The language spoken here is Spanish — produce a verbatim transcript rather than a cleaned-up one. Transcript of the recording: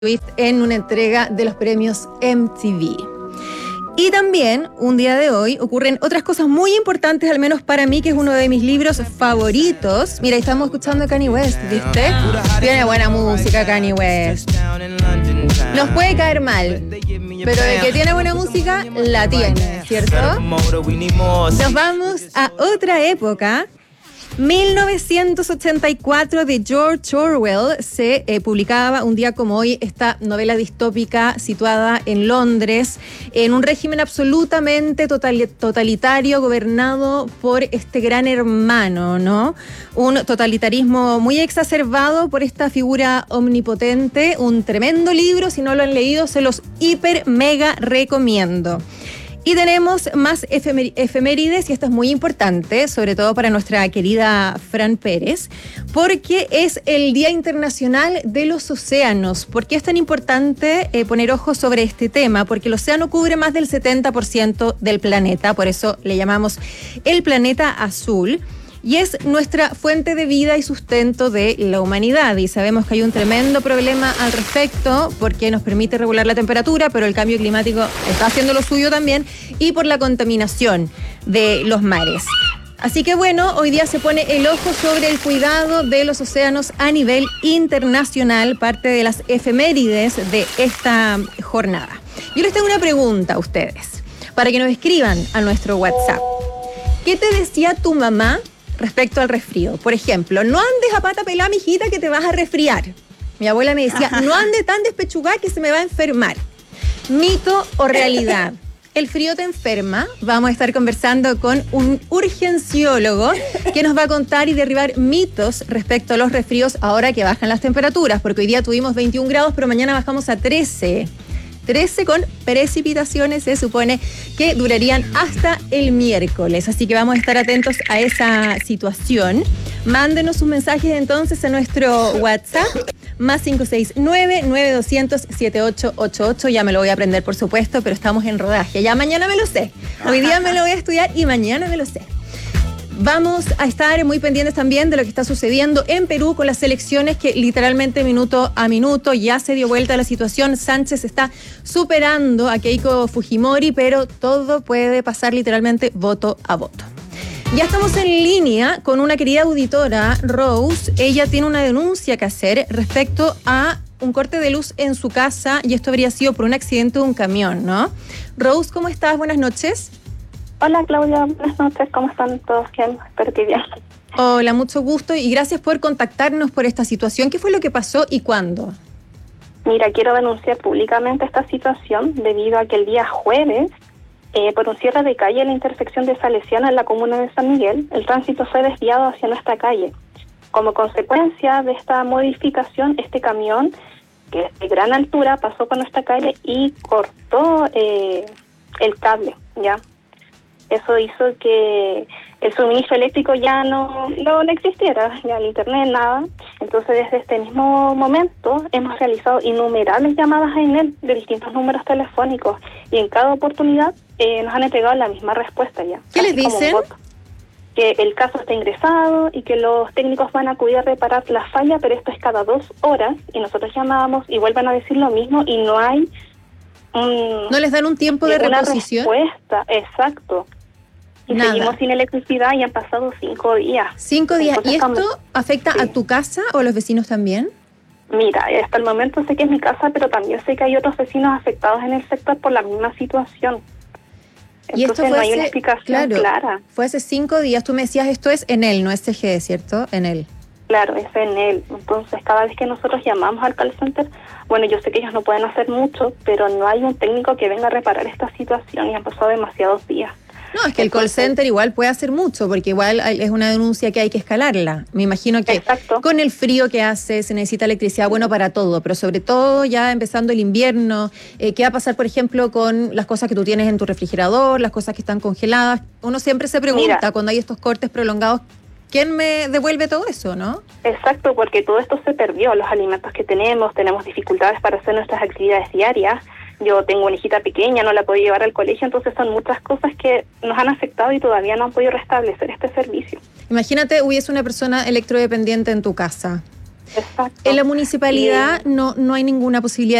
en una entrega de los premios M T V. Y también, un día de hoy, ocurren otras cosas muy importantes, al menos para mí, que es uno de mis libros favoritos. Mira, estamos escuchando a Kanye West, ¿viste? Tiene buena música Kanye West. Nos puede caer mal, pero de que tiene buena música, la tiene, ¿cierto? Nos vamos a otra época. mil novecientos ochenta y cuatro, de George Orwell. Se eh, publicaba un día como hoy esta novela distópica situada en Londres, en un régimen absolutamente total, totalitario, gobernado por este gran hermano, ¿no? Un totalitarismo muy exacerbado por esta figura omnipotente. Un tremendo libro, si no lo han leído, se los hiper mega recomiendo. Y tenemos más efemer- efemérides, y esto es muy importante, sobre todo para nuestra querida Fran Pérez, porque es el Día Internacional de los Océanos. ¿Por qué es tan importante eh, poner ojo sobre este tema? Porque el océano cubre más del setenta por ciento del planeta, por eso le llamamos el planeta azul. Y es nuestra fuente de vida y sustento de la humanidad. Y sabemos que hay un tremendo problema al respecto, porque nos permite regular la temperatura, pero el cambio climático está haciendo lo suyo también, y por la contaminación de los mares. Así que bueno, hoy día se pone el ojo sobre el cuidado de los océanos a nivel internacional, parte de las efemérides de esta jornada. Yo les tengo una pregunta a ustedes, para que nos escriban a nuestro WhatsApp. ¿Qué te decía tu mamá respecto al resfrío? Por ejemplo, no andes a pata pelada, mijita, que te vas a resfriar. Mi abuela me decía, no andes tan despechugada que se me va a enfermar. ¿Mito o realidad? ¿El frío te enferma? Vamos a estar conversando con un urgenciólogo que nos va a contar y derribar mitos respecto a los resfríos ahora que bajan las temperaturas, porque hoy día tuvimos veintiún grados, pero mañana bajamos a trece. trece con precipitaciones, se supone que durarían hasta el miércoles. Así que vamos a estar atentos a esa situación. Mándenos sus mensajes entonces a nuestro WhatsApp, más cinco seis nueve, nueve dos cero cero, siete ocho ocho ocho. Ya me lo voy a aprender, por supuesto, pero estamos en rodaje. Ya mañana me lo sé. Hoy día me lo voy a estudiar y mañana me lo sé. Vamos a estar muy pendientes también de lo que está sucediendo en Perú con las elecciones, que literalmente minuto a minuto ya se dio vuelta la situación. Sánchez está superando a Keiko Fujimori, pero todo puede pasar literalmente voto a voto. Ya estamos en línea con una querida auditora, Rose. Ella tiene una denuncia que hacer respecto a un corte de luz en su casa, y esto habría sido por un accidente de un camión, ¿no? Rose, ¿cómo estás? Buenas noches. Hola Claudia, buenas noches, ¿cómo están todos? Bien, espero que bien. Hola, mucho gusto y gracias por contactarnos por esta situación. ¿Qué fue lo que pasó y cuándo? Mira, quiero denunciar públicamente esta situación debido a que el día jueves, eh, por un cierre de calle en la intersección de Salesiana en la comuna de San Miguel, el tránsito fue desviado hacia nuestra calle. Como consecuencia de esta modificación, este camión, que es de gran altura, pasó por nuestra calle y cortó eh, el cable, ¿ya? Eso hizo que el suministro eléctrico ya no, no, no existiera, ya el internet, nada. Entonces, desde este mismo momento hemos realizado innumerables llamadas a ENEL de distintos números telefónicos, y en cada oportunidad eh, nos han entregado la misma respuesta ya. ¿Qué les dicen? Que el caso está ingresado y que los técnicos van a acudir a reparar la falla, pero esto es cada dos horas, y nosotros llamábamos y vuelven a decir lo mismo, y no hay... Um, ¿No les dan un tiempo de una reposición? Respuesta, exacto. Y Nada. Seguimos sin electricidad y han pasado cinco días. Cinco días. Entonces, ¿Y esto estamos... afecta sí. a tu casa o a los vecinos también? Mira, hasta el momento sé que es mi casa, pero también sé que hay otros vecinos afectados en el sector por la misma situación. Entonces y esto fue no hay hace, una explicación claro, clara. Fue hace cinco días. Tú me decías, esto es ENEL, no es C G E, ¿cierto? ENEL. Claro, es ENEL. Entonces, cada vez que nosotros llamamos al call center, bueno, yo sé que ellos no pueden hacer mucho, pero no hay un técnico que venga a reparar esta situación, y han pasado demasiados días. No, es que el call center igual puede hacer mucho, porque igual es una denuncia que hay que escalarla. Me imagino que Exacto. con el frío que hace se necesita electricidad, bueno, para todo, pero sobre todo ya empezando el invierno. Eh, ¿Qué va a pasar, por ejemplo, con las cosas que tú tienes en tu refrigerador, las cosas que están congeladas? Uno siempre se pregunta, Mira, cuando hay estos cortes prolongados, ¿quién me devuelve todo eso, no? Exacto, porque todo esto se perdió, los alimentos que tenemos, tenemos dificultades para hacer nuestras actividades diarias. Yo tengo una hijita pequeña, no la puedo llevar al colegio, entonces son muchas cosas que nos han afectado y todavía no han podido restablecer este servicio. Imagínate, hubiese una persona electrodependiente en tu casa. Exacto. En la municipalidad Y- no, no hay ninguna posibilidad